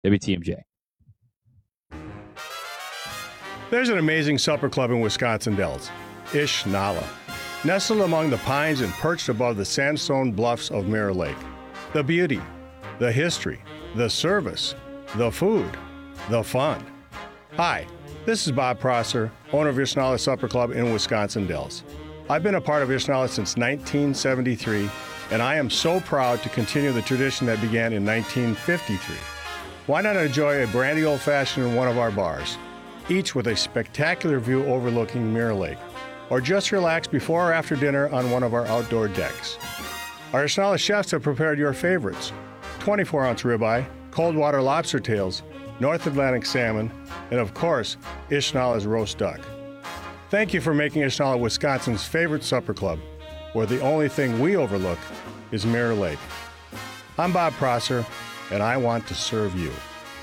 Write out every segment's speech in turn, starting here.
WTMJ. There's an amazing supper club in Wisconsin Dells, Ish Nala, nestled among the pines and perched above the sandstone bluffs of Mirror Lake. The beauty, the history, the service, the food, the fun. Hi, this is Bob Prosser, owner of Ish Nala Supper Club in Wisconsin Dells. I've been a part of Ish Nala since 1973, and I am so proud to continue the tradition that began in 1953. Why not enjoy a brandy old-fashioned in one of our bars, each with a spectacular view overlooking Mirror Lake, or just relax before or after dinner on one of our outdoor decks. Our Ish Nala chefs have prepared your favorites: 24-ounce ribeye, cold water lobster tails, North Atlantic salmon, and of course, Ish Nala's roast duck. Thank you for making Ish Nala Wisconsin's favorite supper club, where the only thing we overlook is Mirror Lake. I'm Bob Prosser, and I want to serve you.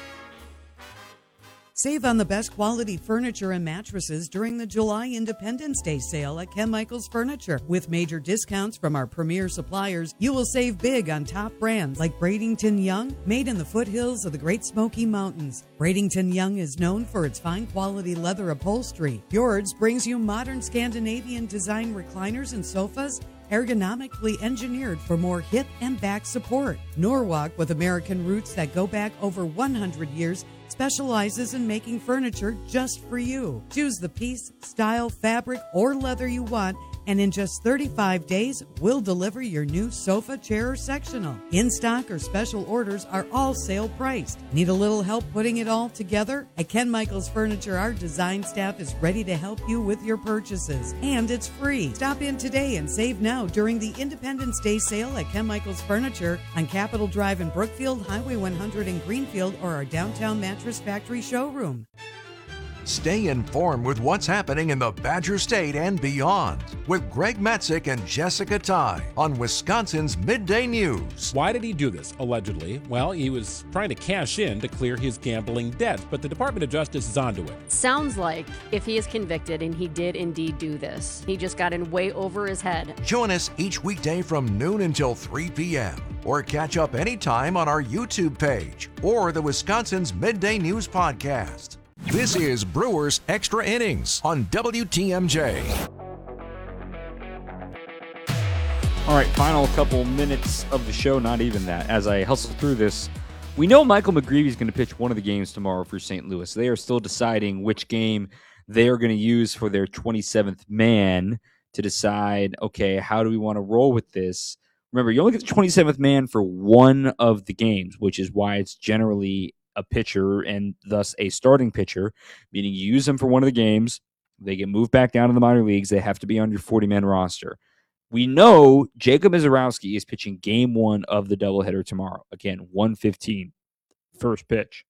Save on the best quality furniture and mattresses during the July Independence Day sale at Ken Michaels Furniture. With major discounts from our premier suppliers, you will save big on top brands like Bradington Young, made in the foothills of the Great Smoky Mountains. Bradington Young is known for its fine quality leather upholstery. Fjords brings you modern Scandinavian design recliners and sofas, ergonomically engineered for more hip and back support. Norwalk, with American roots that go back over 100 years, specializes in making furniture just for you. Choose the piece, style, fabric, or leather you want, and in just 35 days, we'll deliver your new sofa, chair, or sectional. In-stock or special orders are all sale priced. Need a little help putting it all together? At Ken Michaels Furniture, our design staff is ready to help you with your purchases, and it's free. Stop in today and save now during the Independence Day sale at Ken Michaels Furniture on Capitol Drive in Brookfield, Highway 100 in Greenfield, or our downtown Mattress Factory showroom. Stay informed with what's happening in the Badger State and beyond with Greg Matzik and Jessica Ty on Wisconsin's Midday News. Why did he do this, allegedly? Well, he was trying to cash in to clear his gambling debt, but the Department of Justice is onto it. Sounds like if he is convicted and he did indeed do this, he just got in way over his head. Join us each weekday from noon until 3 p.m. or catch up anytime on our YouTube page or the Wisconsin's Midday News podcast. This is Brewers Extra Innings on WTMJ. All right, final couple minutes of the show, not even that. As I hustle through this, we know Michael McGreevy is going to pitch one of the games tomorrow for St. Louis. They are still deciding which game they are going to use for their 27th man to decide, okay, how do we want to roll with this? Remember, you only get the 27th man for one of the games, which is why it's generally a pitcher and thus a starting pitcher, meaning you use them for one of the games, they get moved back down to the minor leagues, they have to be on your 40-man roster. We know Jacob Misiorowski is pitching game one of the doubleheader tomorrow. Again, 1:15, first pitch.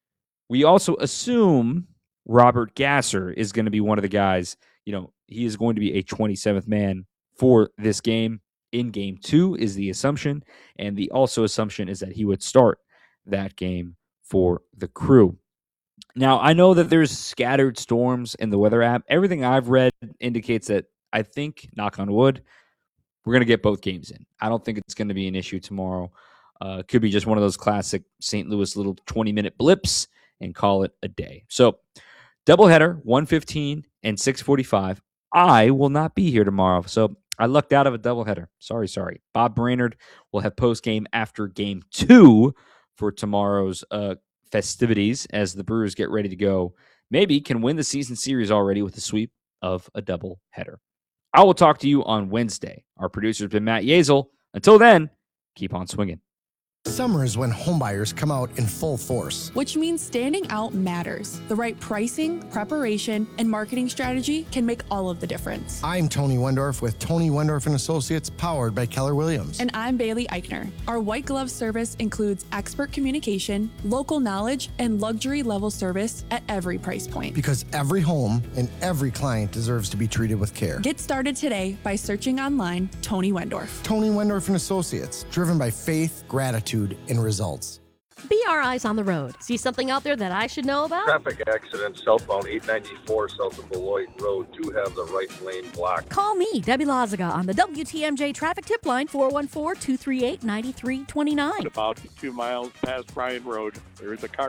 We also assume Robert Gasser is going to be one of the guys, he is going to be a 27th man for this game. In game two is the assumption, and the also assumption is that he would start that game for the Crew. Now, I know that there's scattered storms in the weather app. Everything I've read indicates that I think, knock on wood, we're going to get both games in. I don't think it's going to be an issue tomorrow. It could be just one of those classic St. Louis little 20-minute blips and call it a day. So, doubleheader, 1:15 and 6:45. I will not be here tomorrow, so I lucked out of a doubleheader. Sorry. Bob Brainerd will have post-game after game two for tomorrow's festivities as the Brewers get ready to go. Maybe can win the season series already with a sweep of a double header. I will talk to you on Wednesday. Our producer has been Matt Yazel. Until then, keep on swinging. Summer is when homebuyers come out in full force. Which means standing out matters. The right pricing, preparation, and marketing strategy can make all of the difference. I'm Tony Wendorf with Tony Wendorf & Associates, powered by Keller Williams. And I'm Bailey Eichner. Our white glove service includes expert communication, local knowledge, and luxury level service at every price point. Because every home and every client deserves to be treated with care. Get started today by searching online Tony Wendorf. Tony Wendorf & Associates, driven by faith, gratitude, and results. Be our eyes on the road. See something out there that I should know about? Traffic accident southbound 894 south of Beloit Road. Do have the right lane blocked. Call me, Debbie Lazaga, on the WTMJ traffic tip line, 414-238-9329. About 2 miles past Bryan Road, there is a car